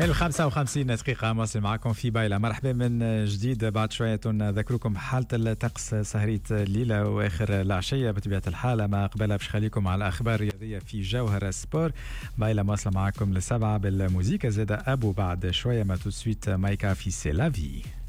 55 دقيقة مواصل معكم في بايلة. مرحبا من جديد. بعد شوية نذكركم حالة الطقس سهرية الليلة وآخر العشية بطبيعة الحال. ما قبلها باش خليكم على الأخبار الرياضية في جوهر سبور. بايلة مواصلة معكم لسبعة بالموسيقى زادة أبو. بعد شوية ما توسويت مايكا في سيلافي.